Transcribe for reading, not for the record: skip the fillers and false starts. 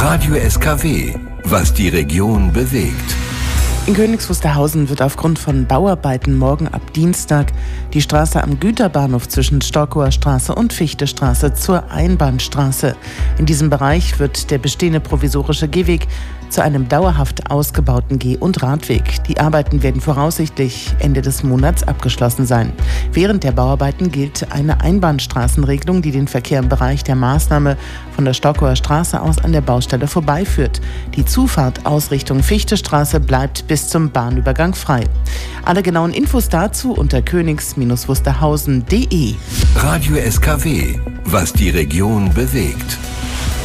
Radio SKW, was die Region bewegt. In Königs Wusterhausen wird aufgrund von Bauarbeiten morgen ab Dienstag die Straße am Güterbahnhof zwischen Stockower Straße und Fichtestraße zur Einbahnstraße. In diesem Bereich wird der bestehende provisorische Gehweg zu einem dauerhaft ausgebauten Geh- und Radweg. Die Arbeiten werden voraussichtlich Ende des Monats abgeschlossen sein. Während der Bauarbeiten gilt eine Einbahnstraßenregelung, die den Verkehr im Bereich der Maßnahme von der Stockower Straße aus an der Baustelle vorbeiführt. Die Zufahrt aus Richtung Fichtestraße bleibt bis zum Bahnübergang frei. Alle genauen Infos dazu unter königs-wusterhausen.de. Radio SKW, was die Region bewegt.